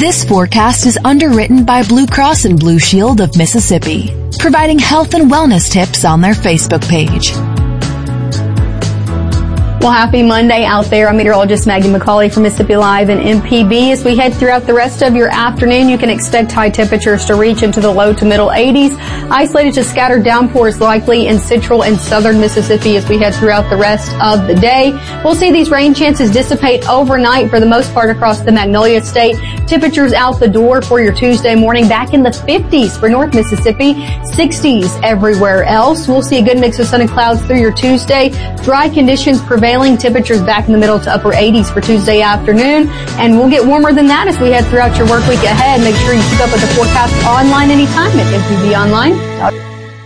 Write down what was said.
This forecast is underwritten by Blue Cross and Blue Shield of Mississippi, providing health and wellness tips on their Facebook page. Well, happy Monday out there. I'm meteorologist Maggie McCauley from Mississippi Live and MPB. As we head throughout the rest of your afternoon, you can expect high temperatures to reach into the low to middle 80s. Isolated to scattered downpours likely in central and southern Mississippi as we head throughout the rest of the day. We'll see these rain chances dissipate overnight for the most part across the Magnolia State. Temperatures out the door for your Tuesday morning back in the 50s for North Mississippi, 60s everywhere else. We'll see a good mix of sun and clouds through your Tuesday. Dry conditions prevailing. Temperatures back in the middle to upper 80s for Tuesday afternoon, and we'll get warmer than that as we head throughout your work week ahead. Make sure you keep up with the forecast online anytime at mpbonline.com.